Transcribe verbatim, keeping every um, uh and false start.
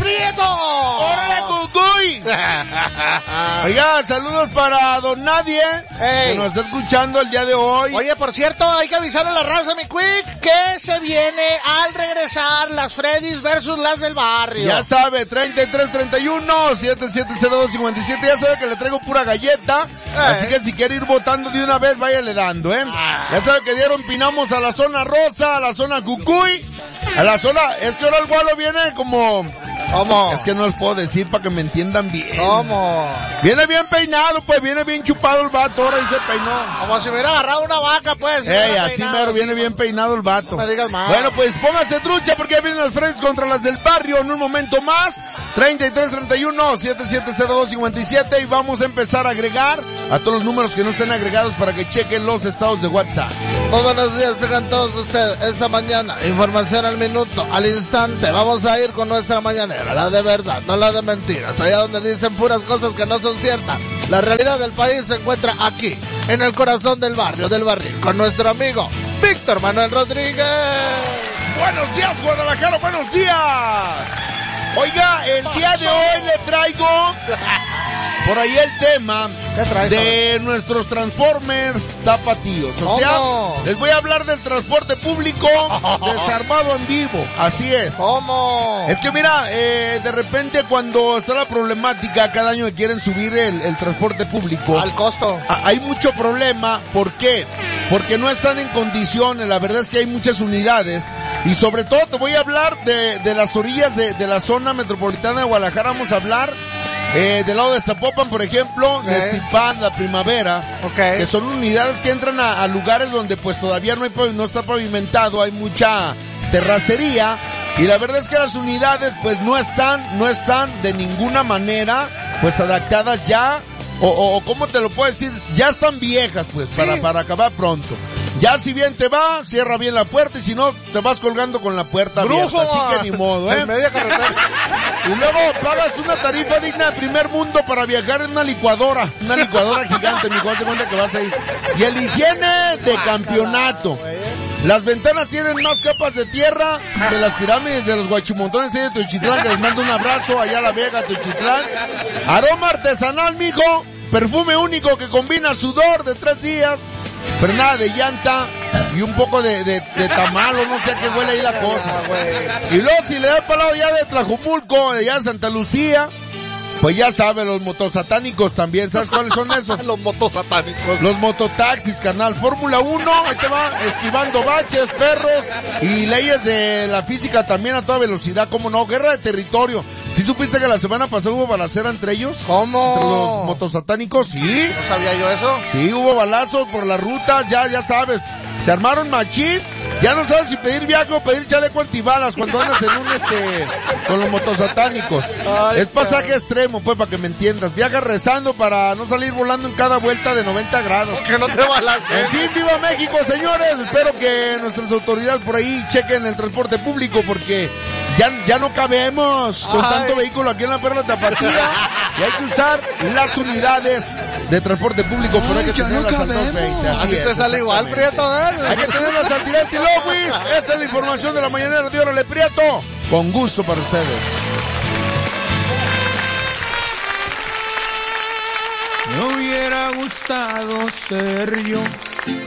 Prieto! ¡Órale, Cucuy! Oiga, saludos para don Nadie, Ey. que nos está escuchando el día de hoy. Oye, por cierto, hay que avisar a la raza, mi Quick, que se viene al regresar las Freddys versus las del barrio. Ya sabe, treinta y tres treinta y uno, setenta y siete cero dos cincuenta y siete, ya sabe que le traigo pura galleta, Eh. así que si quiere ir votando de una vez, váyale dando, ¿eh? Ah. Ya sabe que dieron pinamos a la zona rosa, a la zona Cucuy, a la zona, es que ahora el gualo viene como... ¿Cómo? Es que no les puedo decir para que me entiendan bien. ¿Cómo? Viene bien peinado, pues, viene bien chupado el vato, ahora y se peinó. Como si hubiera agarrado una vaca, pues. Si Ey, hubiera así peinado, mero, así, viene bien peinado el vato. No me digas más. Bueno, pues póngase trucha porque ya vienen las Freddys contra las del barrio en un momento más. treinta y tres treinta y uno, setenta y siete cero dos cincuenta y siete y vamos a empezar a agregar a todos los números que no estén agregados para que chequen los estados de WhatsApp. Muy buenos días, tengan todos ustedes. Esta mañana, información al minuto, al instante. Vamos a ir con nuestra mañanera, la de verdad, no la de mentiras. Allá donde dicen puras cosas que no son ciertas. La realidad del país se encuentra aquí, en el corazón del barrio, del barril, con nuestro amigo Víctor Manuel Rodríguez. Buenos días, Guadalajara, buenos días. Oiga, el día de hoy le traigo por ahí el tema ¿Qué traes, de nuestros Transformers tapatíos. O sea, ¿Cómo? les voy a hablar del transporte público desarmado en vivo. Así es. ¿Cómo? Es que mira, eh, de repente cuando está la problemática, cada año que quieren subir el, el transporte público, Al costo. a- hay mucho problema. ¿Por qué? Porque no están en condiciones. La verdad es que hay muchas unidades. Y sobre todo te voy a hablar de, de las orillas de, de la zona metropolitana de Guadalajara. Vamos a hablar eh, del lado de Zapopan, por ejemplo, de Ok. Estipán, La Primavera, Ok. que son unidades que entran a, a lugares donde pues todavía no hay pavi- no está pavimentado, hay mucha terracería. Y la verdad es que las unidades pues no están, no están de ninguna manera pues adaptadas ya, o, o, o ¿cómo te lo puedo decir? Ya están viejas pues, para, Sí. para acabar pronto. Ya si bien te va, cierra bien la puerta y si no, te vas colgando con la puerta ¡Brujo! abierta. Así que ni modo, ¿eh? En media carretera. Y luego pagas una tarifa digna de primer mundo para viajar en una licuadora. Una licuadora gigante, mi cuate, cuenta que vas a ir. Y el higiene de campeonato. Las ventanas tienen más capas de tierra que las pirámides de los guachimontones de Teochitlán, que les mando un abrazo allá a La Vega, Teochitlán. Aroma artesanal, mijo. Perfume único que combina sudor de tres días, frenada de llanta y un poco de, de, de tamal o no sé a qué huele ahí la cosa. Y luego si le da para lado ya de Tlajumulco, de allá de Santa Lucía, pues ya sabe, los motosatánicos también. ¿Sabes cuáles son esos? Los motos satánicos. Los mototaxis, carnal. Fórmula uno, ahí te va, esquivando baches, perros y leyes de la física también a toda velocidad, ¿cómo no? Guerra de territorio. ¿Sí supiste que la semana pasada hubo balacera entre ellos? ¿Cómo? Entre los motosatánicos, sí. ¿No sabía yo eso? Sí, hubo balazos por la ruta, ya, ya sabes. Se armaron machín. Ya no sabes si pedir viaje o pedir chaleco antibalas cuando andas en un este, con los motosatánicos. Ay, Es pasaje extremo, pues, para que me entiendas. Viaja rezando para no salir volando en cada vuelta de noventa grados. Que no te balacen. En fin, viva México, señores. Espero que nuestras autoridades por ahí chequen el transporte público porque ya, ya no cabemos con Ay. tanto vehículo aquí en la Perla Tapatía. Y hay que usar las unidades de transporte público, pero hay que Ay, ya tenerlas no al cabemos. dos veinte. Así te sale igual, exactamente. Prieto, ¿eh? Hay que tenerlas al tirante y Lowis. Esta es la información de la mañanera de Órale Prieto. Con gusto para ustedes. Me hubiera gustado ser yo